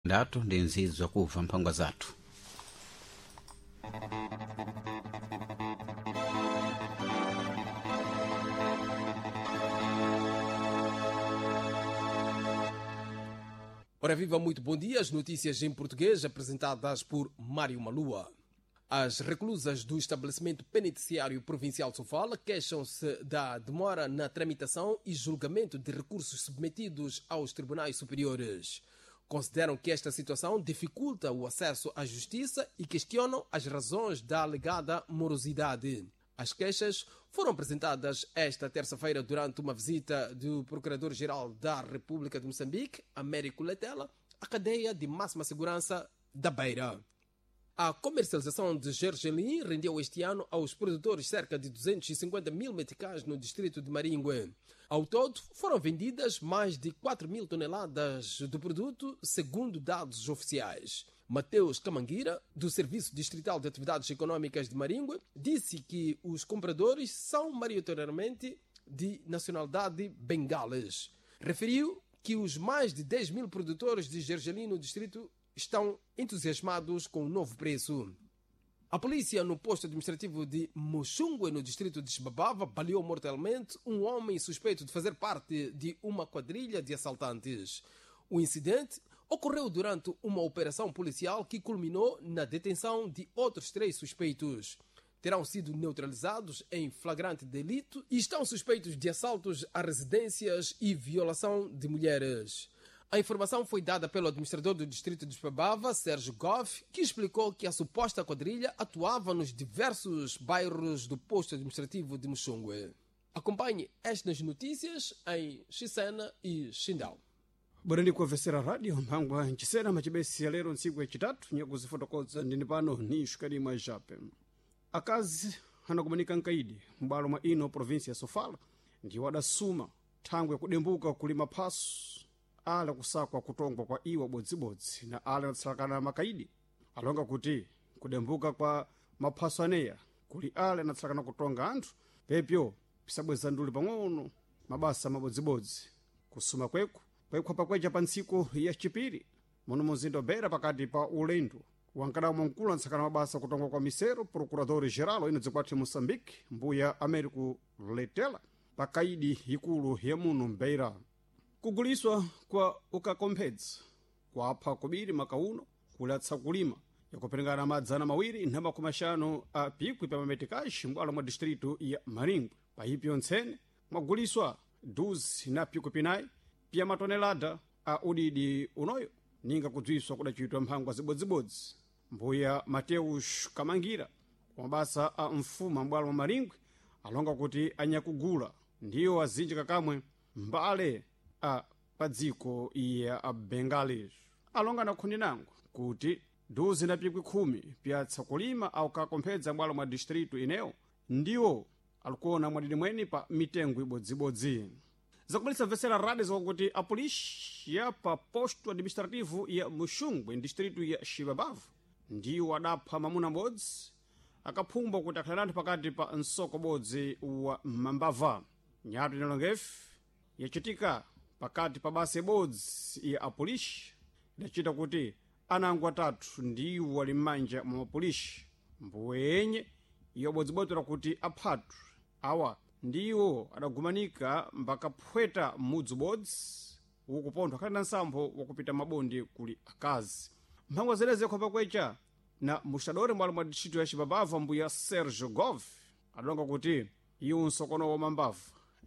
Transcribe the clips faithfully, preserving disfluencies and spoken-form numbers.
ndatu ndi nzizo kuva mphangwa zathu. Ora viva, muito bom dia. As notícias em português apresentadas por Mário Malua. As reclusas do estabelecimento penitenciário provincial de Sofala queixam-se da demora na tramitação e julgamento de recursos submetidos aos tribunais superiores. Consideram que esta situação dificulta o acesso à justiça e questionam as razões da alegada morosidade. As queixas foram apresentadas esta terça-feira durante uma visita do Procurador-Geral da República de Moçambique, Américo Letela, à cadeia de máxima segurança da Beira. A comercialização de gergelim rendeu este ano aos produtores cerca de duzentos e cinquenta mil meticais no distrito de Maringue. Ao todo, foram vendidas mais de quatro mil toneladas do produto, segundo dados oficiais. Mateus Camanguira, do Serviço Distrital de Atividades Econômicas de Maringue, disse que os compradores são maioritariamente de nacionalidade bengalas. Referiu que os mais de dez mil produtores de gergelim no distrito estão entusiasmados com o novo preço. A polícia no posto administrativo de Muxungue, no distrito de Xibabava, baleou mortalmente um homem suspeito de fazer parte de uma quadrilha de assaltantes. O incidente ocorreu durante uma operação policial que culminou na detenção de outros três suspeitos. Terão sido neutralizados em flagrante delito e estão suspeitos de assaltos a residências e violação de mulheres. A informação foi dada pelo administrador do distrito de Xibabava, Sérgio Goff, que explicou que a suposta quadrilha atuava nos diversos bairros do posto administrativo de Muxungue. Acompanhe estas notícias em Xisena e Xindau. Bwana kuwavesera radio mphangwa nchisena machibesi ya lero ntsiku yachitatu nyakuzifotokoza ndini pano ni shukari mwa jape. Akazi anakumanika nkaidi mbalo mwa ino provinsi ya Sofala ndi wadasuma tangu ya kudembuka kulima pasu ala kusakwa kutongwa kwa iwa bodzibodzi na ala natsalakana makaidi alonga kuti kudembuka kwa maphaso aneya kuli ala natsalakana kutonga anthu pepyo pisabweza nduli pang'ono mabasa mabodzibodzi kusuma kweku kwekwa pakwecha pa ntsiku ya chipiri muno muzinda Beira pakati pa ulendo wankadawu mwankulu antsakana mabasa kutongwa kwa misero Procurador Geral ino dzikwati Moçambique mbuya Américo Letela pakaidi ikulu ya muno Beira. Kuguliswa kwa ukakompedza kwapha kubiri makauno kulatsa kulima yakuperengana madzana mawiri na makumi ashanu a pikwi pa mametikaji mbwalo mwa distritu ya Maringue. Pahipyo ntsene mwaguliswa duzi na pikwi pinayi pia matonelada a udidi unoyo ninga kudzwiswa kudachitwa mphangwa zibodzibodzi. Mbuya Mateus Camanguira kwa mabasa a mfuma mbwalo mwa Maringue alonga kuti anyakugula ndiyo azinji kakamwe mbale a padziko ya a Bengalis. Alonga na kundi nangu kuti duzi na pikwi khumi pyatsa kulima au kakompedza mbwalo mwa distritu ineo ndiwo alikuona mwadidi mweni pa mitengo ibodzibodzi. Zakubalitsa vesera rade zakuti a polícia pa posto administrativo ya Muxungue distritu ya Xibabava ndiwo adapha mamuna bodzi akaphumba kuti akhaliranthu pakati pa nsoko bodzi wa Mambava. Nyatu inalongefu yachitika pakati pa basa ibodzi ya apolishi idachita kuti anangu atatu ndiwo wali m'manja mwa mapolishi mbwenye iyo bodzibodzi kuti aphatu awa ndiwo adagumanika mbakaphweta m'mudzi ubodzi ukuponthwa khali na nsampho wakupita mabondi kuli akazi. Mphangwa zeleze kwa pakwecha na muxadore mwalo mwa distrito ya Xibabava mbuya Sérgio Goff adalonga kuti iyo nsokono wa Mambava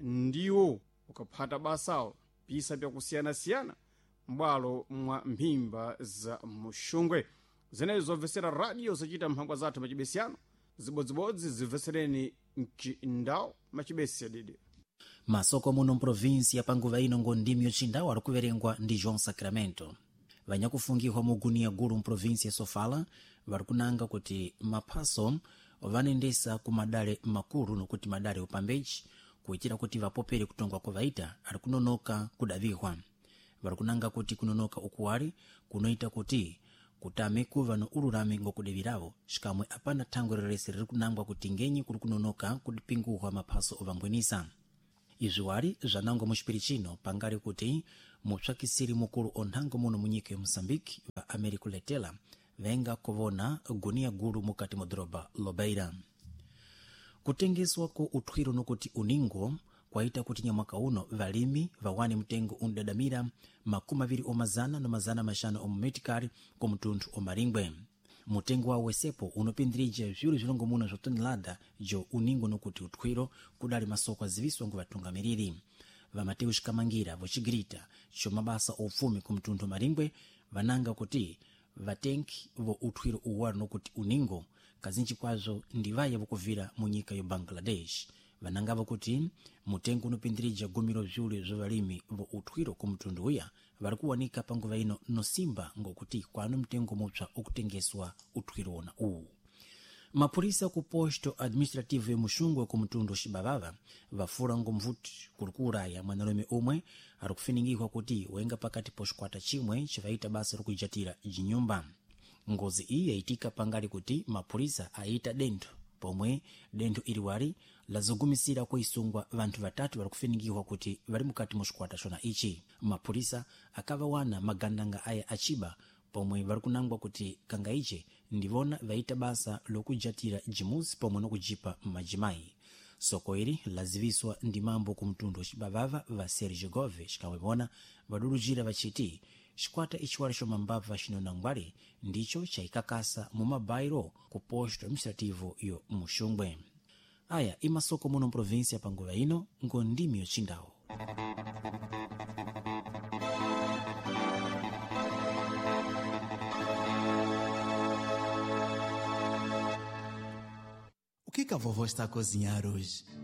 ndiwo ukaphata basawo pisa pya kusiyana-siyana mbwalo mwa mphimba za Muxungue. Zenezo zovesera radio zachita mphangwa zathu machibesiano zibodzibodzi zivesereni mchindau machibesi adidi. Masoko muno mprovinsi ya panguva ino ngondimi yochindawu alikuverengwa ndi João Sacramento. Vanyakufungihwa mugunia gulu mprovinsi ya Sofala varikunanga kuti maphaso vanendesa ku madale makulu nokuti madale upambeji kuitira kuti vapopere kutongwa kwa vaita alikunonoka kudavihwa. Varikunanga kuti kunonoka ukuwali kunoita kuti kutame kuva no ululami ngokudevirawo shikamwe apana thango lelese lirikunangwa kuti ngenyi kuli kunonoka kudipinguhwa maphaso ovambwenisa. iziwali zanangwa mu chipirichino pangale kuti mupsakisiri mukulu onhango muno munyika ya moçambique va americo letela venga kovona gunia gulu mukati mu doroba lobeira. Kutengeswa ko uthwiro nokuti uningo kwaita kuti nyamwaka uno valimi vawane mtengo undadamira makumi aviri omazana na mazana maxanu omumetikali ku mtunthu omaringwe. Mutengo wa wesepo unopindirija vyulu vilongo muno zotonelada jo uningo nokuti uthwiro kudali masoko aziviswa ngu vatungamiriri. Vamateu xikamangira vocigirita cho mabasa ofumi ku mtunthu omaringwe vananga kuti vatenki vo uthwiro uwali nokuti uningo kazinji kwazo ndivaye vokuvira mu nyika yo Bangladesh. Vanangava kuti mutengo unopindirija gumiro vyulu zovalimi vo uthwiro ku mtundu uya vari kuwanika panguva ino nosimba ngokuti kwanu mtengo mupsa okutengeswa uthwiro wona uwu. Mapurisa ku posto administrativo yomuxungwe ku mtundu xibavava vafura ngomvuti kuli kuuraya mwanalume omwe ari kufiningihwa kuti wenga pakati poxikwata chimwe civaita basa rikujatira jinyumba. Ngozi iyi yayitika pangali kuti mapurisa ayita dentho pomwe dentho iliwali lazogumisira kuisungwa vanthu vatatu vari kufiningihwa kuti vari mukati muxikwata xona ichi. Mapurisa akava wana magandanga aya aciba pomwe vari kunangwa kuti kanga ice ndivona vaita basa lokujatira jimuzi pomwe nokujipa mmajimayi. Soko ili laziviswa ndi mambo ku mtundu wacibavava va Sergio Gove cikamwepona vadulujira vaciti xikwata iciwali xomambava xinonangwali ndicho chayikakasa mu mabairo ku posto administrativo yo muxungwe. Aya imasoko muno mprovinsia panguva ino ngondimi yocindawo. O que que a vovó está a cozinhar hoje?